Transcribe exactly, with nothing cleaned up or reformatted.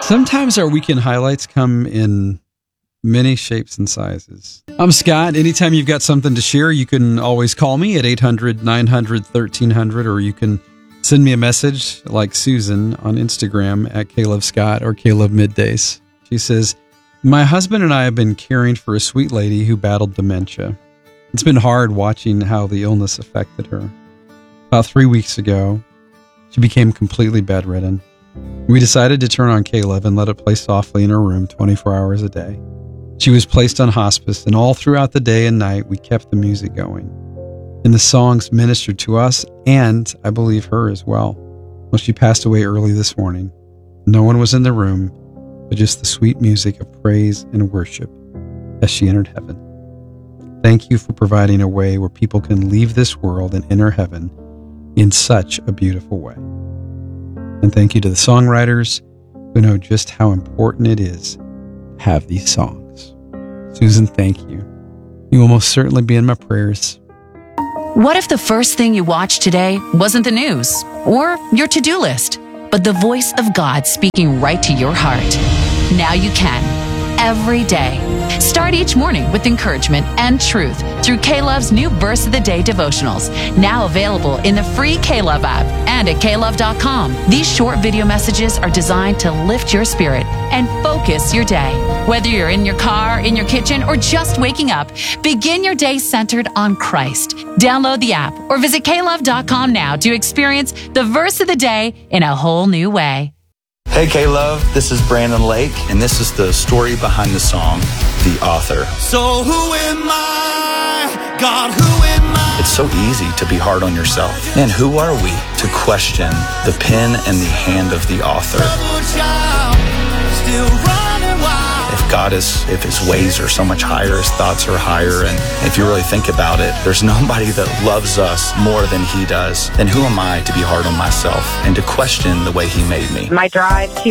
Sometimes our weekend highlights come in many shapes and sizes. I'm Scott. Anytime you've got something to share, you can always call me at eight hundred, nine hundred, thirteen hundred, or you can send me a message like Susan on Instagram at Caleb Scott or Caleb Middays. She says, my husband and I have been caring for a sweet lady who battled dementia. It's been hard watching how the illness affected her. About three weeks ago, she became completely bedridden. We decided to turn on Caleb and let it play softly in her room twenty-four hours a day. She was placed on hospice, and all throughout the day and night, we kept the music going. And the songs ministered to us, and I believe her as well. Well, she passed away early this morning. No one was in the room, but just the sweet music of praise and worship as she entered heaven. Thank you for providing a way where people can leave this world and enter heaven in such a beautiful way. And thank you to the songwriters who know just how important it is to have these songs. Susan, thank you. You will most certainly be in my prayers. What if the first thing you watched today wasn't the news or your to-do list, but the voice of God speaking right to your heart? Now you can, every day. Start each morning with encouragement and truth through K-Love's new Verse of the Day devotionals, now available in the free K-Love app and at K Love dot com. These short video messages are designed to lift your spirit and focus your day. Whether you're in your car, in your kitchen, or just waking up, begin your day centered on Christ. Download the app or visit K Love dot com now to experience the Verse of the Day in a whole new way. Hey K-Love, this is Brandon Lake, and this is the story behind the song, The Author. So who am I? God, who am I? It's so easy to be hard on yourself. Man, who are we to question the pen and the hand of the author? Still running wild. If God is, if his ways are so much higher, his thoughts are higher, and if you really think about it, there's nobody that loves us more than he does. Then who am I to be hard on myself and to question the way he made me? My drive to